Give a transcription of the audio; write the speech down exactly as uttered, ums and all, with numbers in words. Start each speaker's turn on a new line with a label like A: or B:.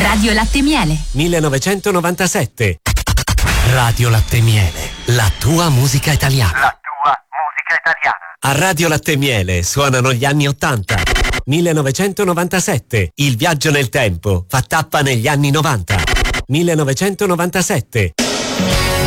A: Radio Latte Miele.
B: millenovecentonovantasette. Radio Latte Miele, la tua musica italiana.
C: La tua musica italiana.
B: A Radio Latte Miele suonano gli anni ottanta. millenovecentonovantasette. Il viaggio nel tempo fa tappa negli anni novanta. millenovecentonovantasette.